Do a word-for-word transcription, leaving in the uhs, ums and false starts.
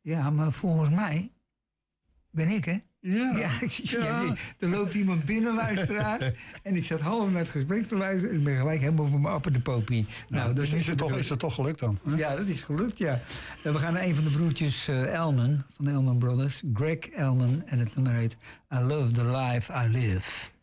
Ja, maar volgens mij ben ik, hè? Ja. Ja, ik, ja. Ja. ja, er loopt iemand binnen, luisteraars. En ik zat half naar het gesprek te luisteren. En ik ben gelijk helemaal voor mijn apper de popie. Nou, Nou, dat is, is, het toch, is het toch gelukt dan? Hè? Ja, dat is gelukt, ja. En we gaan naar een van de broertjes uh, Elman, van de Elman Brothers. Greg Elman. En het nummer heet I Love the Life I Live.